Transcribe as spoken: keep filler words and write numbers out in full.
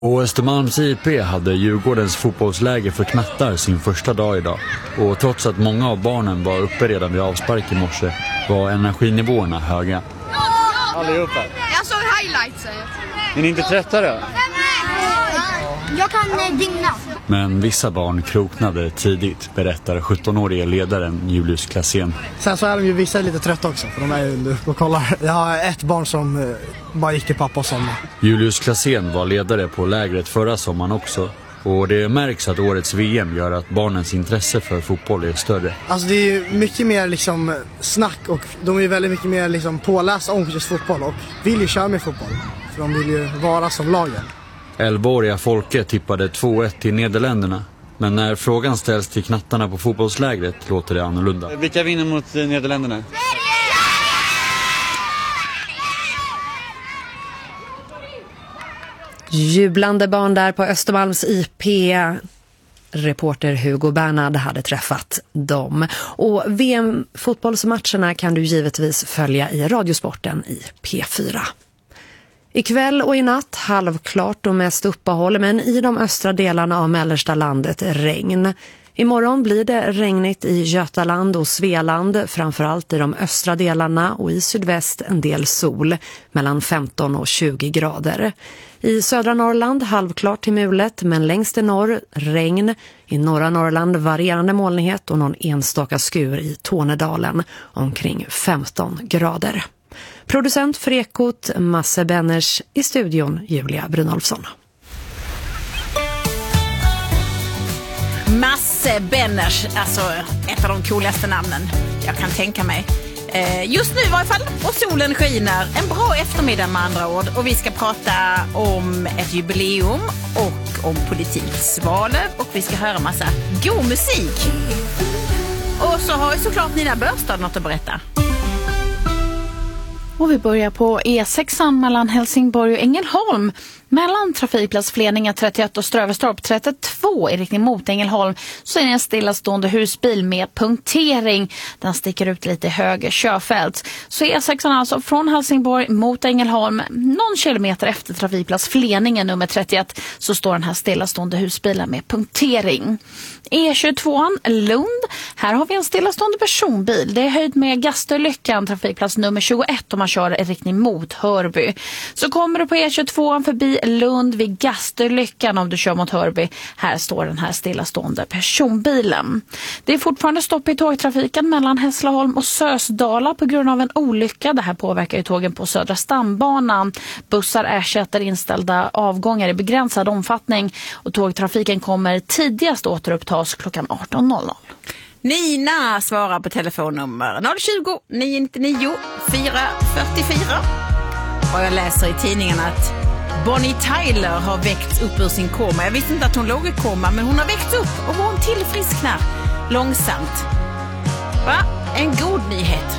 Och Östermalms I P hade Djurgårdens fotbollsläger för knattar sin första dag idag. Och trots att många av barnen var uppe redan vid avspark i morse var energinivåerna höga. Allihopa? Jag såg highlights. Är ni inte trötta då? Jag kan dygna. Men vissa barn kroknade tidigt, berättar sjuttonårige ledaren Julius Klassén. Sen så är de ju vissa lite trötta också, för de är ju uppe och kollar. Jag har ett barn som eh, bara gick till pappa och sommar. Julius Klassén var ledare på lägret förra sommaren också. Och det märks att årets V M gör att barnens intresse för fotboll är större. Alltså det är ju mycket mer liksom snack och de är ju väldigt mycket mer liksom pålästa om just fotboll och vill ju köra med fotboll. För de vill ju vara som lagen. elvaåriga Folke tippade två ett till Nederländerna. Men när frågan ställs till knattarna på fotbollslägret låter det annorlunda. Vilka vinner mot Nederländerna? Jublande barn där på Östermalms I P. Reporter Hugo Bernhard hade träffat dem. Och V M-fotbollsmatcherna kan du givetvis följa i Radiosporten i P fyra. Ikväll och i natt halvklart och mest uppehåll, men i de östra delarna av mellersta landet regn. Imorgon blir det regnigt i Götaland och Svealand, framförallt i de östra delarna, och i sydväst en del sol, mellan femton och tjugo grader. I södra Norrland halvklart till mulet, men längst i norr regn. I norra Norrland varierande molnighet och någon enstaka skur i Tornedalen, omkring femton grader. Producent för Ekot, Masse Benners, i studion Julia Brynolfsson. Masse Benners, alltså ett av de coolaste namnen jag kan tänka mig. Just nu i varje fall, och solen skiner. En bra eftermiddag med andra ord. Och vi ska prata om ett jubileum och om politiksvalen. Och vi ska höra massa god musik. Och så har ju såklart Nina Börstad något att berätta. Och vi börjar på E sex mellan Helsingborg och Ängelholm. Mellan trafikplats Fleninga trettioett och Ströverstorp trettiotvå i riktning mot Ängelholm så är det en stillastående husbil med punktering. Den sticker ut lite höger körfält. Så E sex alltså från Helsingborg mot Ängelholm, någon kilometer efter trafikplats Fleninga nummer trettioett, så står den här stillastående husbilen med punktering. E tjugotvå Lund, här har vi en stillastående personbil. Det är höjd med Gasterlyckan, trafikplats nummer tjugoett, om man kör i riktning mot Hörby. Så kommer du på E tjugotvå förbi Lund vid Gasterlyckan om du kör mot Hörby. Här står den här stillastående personbilen. Det är fortfarande stopp i tågtrafiken mellan Hässleholm och Sösdala på grund av en olycka. Det här påverkar ju tågen på Södra stambanan. Bussar ersätter inställda avgångar i begränsad omfattning och tågtrafiken kommer tidigast återupptas klockan arton noll noll. Nina svarar på telefonnummer noll tjugo nio nio fyra fyra fyra. Och jag läser i tidningen att Bonnie Tyler har väckts upp ur sin koma. Jag visste inte att hon låg i koma, men hon har väckts upp och hon tillfrisknar långsamt. Va? En god nyhet.